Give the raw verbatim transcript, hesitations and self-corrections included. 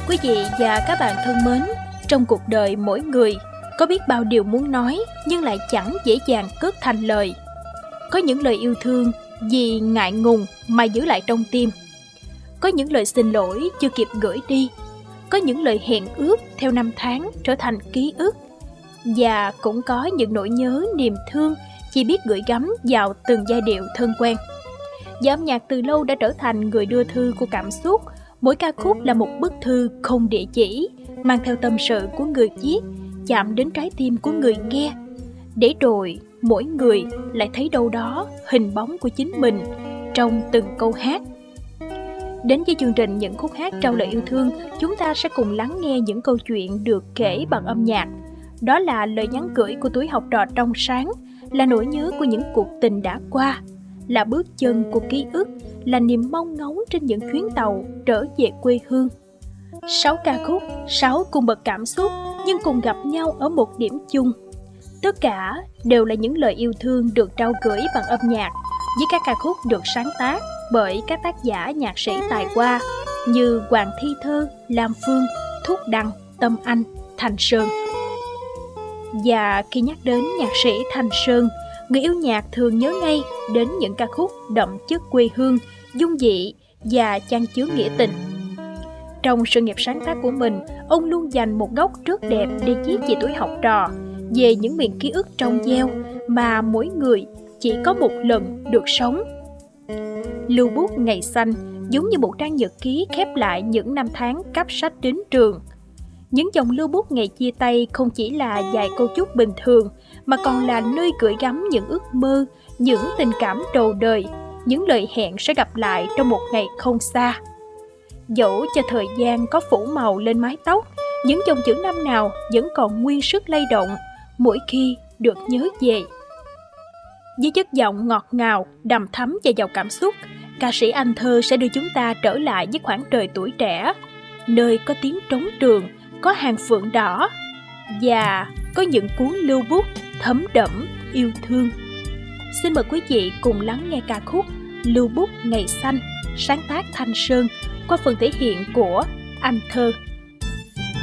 Quý vị và các bạn thân mến, trong cuộc đời mỗi người có biết bao điều muốn nói nhưng lại chẳng dễ dàng cất thành lời. Có những lời yêu thương vì ngại ngùng mà giữ lại trong tim. Có những lời xin lỗi chưa kịp gửi đi. Có những lời hẹn ước theo năm tháng trở thành ký ức. Và cũng có những nỗi nhớ, niềm thương chỉ biết gửi gắm vào từng giai điệu thân quen. Và âm nhạc từ lâu đã trở thành người đưa thư của cảm xúc. Mỗi ca khúc là một bức thư không địa chỉ, mang theo tâm sự của người viết, chạm đến trái tim của người nghe. Để rồi mỗi người lại thấy đâu đó hình bóng của chính mình trong từng câu hát. Đến với chương trình Những khúc hát trao lời yêu thương, chúng ta sẽ cùng lắng nghe những câu chuyện được kể bằng âm nhạc. Đó là lời nhắn gửi của tuổi học trò trong sáng, là nỗi nhớ của những cuộc tình đã qua, là bước chân của ký ức, là niềm mong ngóng trên những chuyến tàu trở về quê hương. Sáu ca khúc, sáu cung bậc cảm xúc nhưng cùng gặp nhau ở một điểm chung. Tất cả đều là những lời yêu thương được trao gửi bằng âm nhạc, với các ca khúc được sáng tác bởi các tác giả nhạc sĩ tài hoa như Hoàng Thi Thơ, Lam Phương, Thúc Đăng, Tâm Anh, Thành Sơn. Và khi nhắc đến nhạc sĩ Thành Sơn, người yêu nhạc thường nhớ ngay đến những ca khúc đậm chất quê hương, dung dị và chan chứa nghĩa tình. Trong sự nghiệp sáng tác của mình, ông luôn dành một góc rất đẹp để viết về tuổi học trò, về những miền ký ức trong veo mà mỗi người chỉ có một lần được sống. Lưu bút ngày xanh giống như một trang nhật ký khép lại những năm tháng cắp sách đến trường. Những dòng lưu bút ngày chia tay không chỉ là vài câu chúc bình thường, mà còn là nơi gửi gắm những ước mơ, những tình cảm đầu đời, những lời hẹn sẽ gặp lại trong một ngày không xa. Dẫu cho thời gian có phủ màu lên mái tóc, những dòng chữ năm nào vẫn còn nguyên sức lay động mỗi khi được nhớ về. Với chất giọng ngọt ngào, đằm thắm và giàu cảm xúc, ca sĩ Anh Thơ sẽ đưa chúng ta trở lại với khoảng đời tuổi trẻ, nơi có tiếng trống trường, có hàng phượng đỏ và có những cuốn lưu bút thấm đẫm yêu thương. Xin mời quý vị cùng lắng nghe ca khúc Lưu bút ngày xanh, sáng tác Thanh Sơn qua phần thể hiện của Anh Thơ.